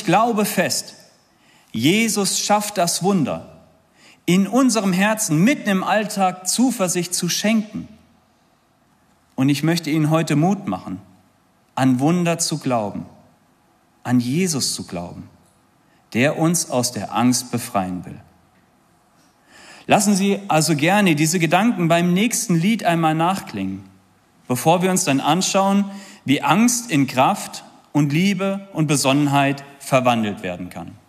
ich glaube fest, Jesus schafft das Wunder, in unserem Herzen mitten im Alltag Zuversicht zu schenken. Und ich möchte Ihnen heute Mut machen, an Wunder zu glauben, an Jesus zu glauben, der uns aus der Angst befreien will. Lassen Sie also gerne diese Gedanken beim nächsten Lied einmal nachklingen, bevor wir uns dann anschauen, wie Angst in Kraft und Liebe und Besonnenheit verwandelt werden kann.